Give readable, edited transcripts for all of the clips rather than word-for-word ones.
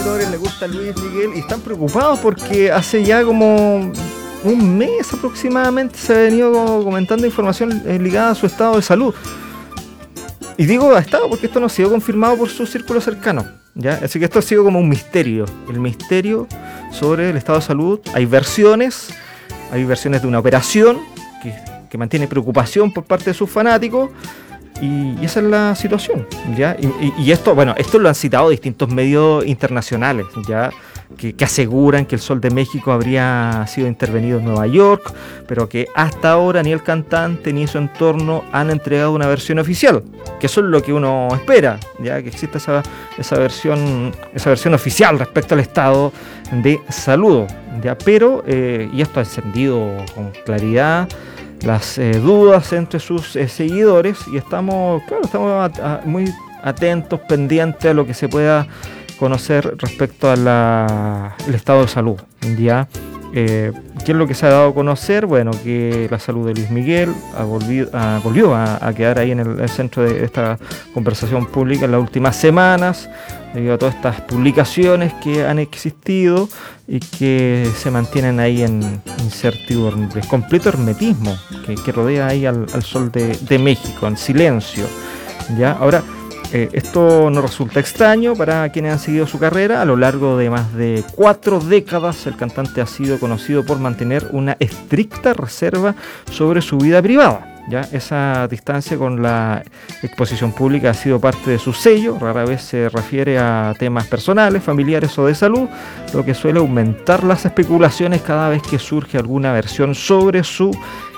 Le gusta Luis Miguel y están preocupados porque hace ya como un mes aproximadamente se ha venido comentando información ligada a su estado de salud. Y digo estado porque esto no ha sido confirmado por su círculo cercano, ¿ya? Así que esto ha sido como un misterio. El misterio sobre el estado de salud. Hay versiones de una operación que mantiene preocupación por parte de sus fanáticos. Y esa es la situación, ¿ya? Y esto lo han citado distintos medios internacionales, ¿ya? Que aseguran que el Sol de México habría sido intervenido en Nueva York, pero que hasta ahora ni el cantante ni su entorno han entregado una versión oficial, que eso es lo que uno espera, ¿ya? Que exista esa versión oficial respecto al estado de salud, ¿ya? Pero, y esto ha encendido con claridad las dudas entre sus seguidores, y estamos muy atentos, pendientes a lo que se pueda conocer respecto a el estado de salud, ¿ya? ¿Qué es lo que se ha dado a conocer? Bueno, que la salud de Luis Miguel volvió a quedar ahí en el centro de esta conversación pública en las últimas semanas, debido a todas estas publicaciones que han existido y que se mantienen ahí en incertidumbre, completo hermetismo que rodea ahí al Sol de México, en silencio, ¿ya? Ahora, esto no resulta extraño para quienes han seguido su carrera. A lo largo de más de 4 décadas, el cantante ha sido conocido por mantener una estricta reserva sobre su vida privada, ¿ya? Esa distancia con la exposición pública ha sido parte de su sello. Rara vez se refiere a temas personales, familiares o de salud, lo que suele aumentar las especulaciones cada vez que surge alguna versión sobre su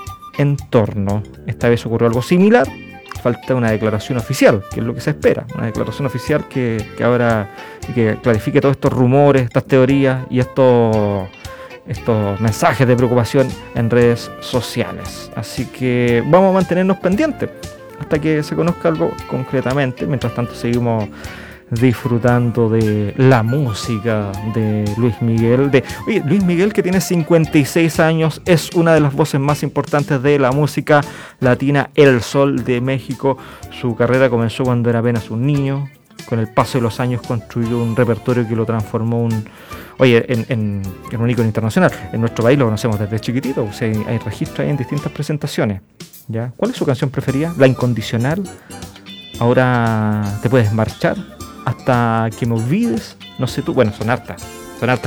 entorno. Esta vez ocurrió algo similar. Falta una declaración oficial, que es lo que se espera, una declaración oficial que clarifique todos estos rumores, estas teorías y estos mensajes de preocupación en redes sociales. Así que vamos a mantenernos pendientes hasta que se conozca algo concretamente. Mientras tanto, seguimos disfrutando de la música de Luis Miguel. Luis Miguel, que tiene 56 años, es una de las voces más importantes de la música latina, el Sol de México. Su carrera comenzó cuando era apenas un niño. Con el paso de los años construyó un repertorio que lo transformó en un ícono internacional. En nuestro país lo conocemos desde chiquitito, o sea, hay registros ahí en distintas presentaciones, ¿ya? ¿Cuál es su canción preferida? La Incondicional, Ahora te puedes marchar, Hasta que me olvides, no sé tú. Bueno, son hartas